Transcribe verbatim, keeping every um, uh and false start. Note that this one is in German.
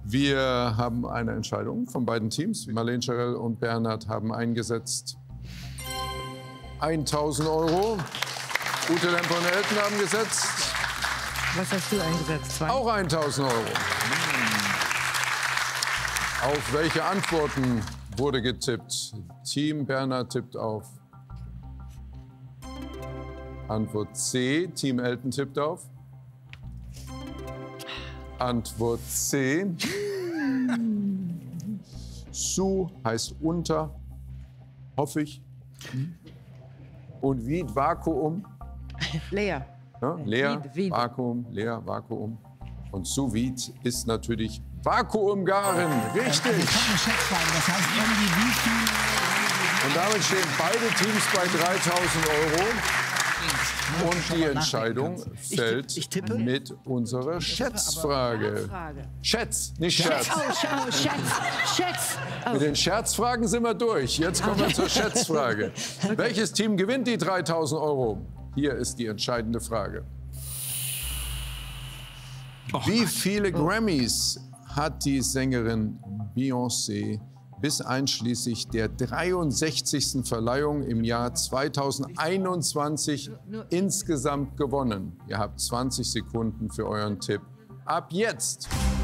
Wir haben eine Entscheidung von beiden Teams. Marlene Scherell und Bernhard haben eingesetzt tausend Euro. Ute Lemper und Elton haben gesetzt. Was hast du eingesetzt? Zwei? Auch tausend Euro. Auf welche Antworten wurde getippt? Team Bernhard tippt auf Antwort C. Team Elton tippt auf Antwort C. Su heißt unter, hoffe ich. Und Vide, Vakuum. Leer. Ja, leer, Vide, Vide. Vakuum, leer, Vakuum. Und Sous Vide ist natürlich Vakuumgaren. Richtig. Also kommt eine Schätzfrage, das heißt irgendwie wie viel... Und damit stehen beide Teams bei dreitausend Euro. Und die Entscheidung fällt ich tippe? mit unserer Schätzfrage. Schätz, nicht Scherz. Oh, oh, Schätz, Schätz. Oh. Mit den Scherzfragen sind wir durch. Jetzt kommen wir zur Schätzfrage. Welches Team gewinnt die dreitausend Euro? Hier ist die entscheidende Frage. Wie viele Grammys hat die Sängerin Beyoncé bis einschließlich der dreiundsechzigsten Verleihung im Jahr zweitausendeinundzwanzig insgesamt gewonnen? Ihr habt zwanzig Sekunden für euren Tipp. Ab jetzt!